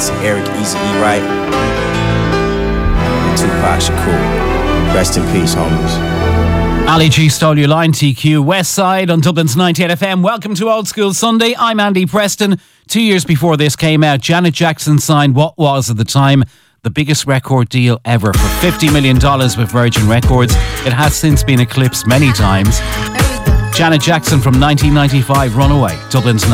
Beats, Eric Easy E. Wright, and Tupac Shakur. Rest in peace, homies. Ali G stole your line, TQ. West Side on Dublin's 98 FM. Welcome to Old School Sunday. I'm Andy Preston. 2 years before this came out, Janet Jackson signed what was at the time the biggest record deal ever for $50 million with Virgin Records. It has since been eclipsed many times. Janet Jackson from 1995, Runaway, Dublin's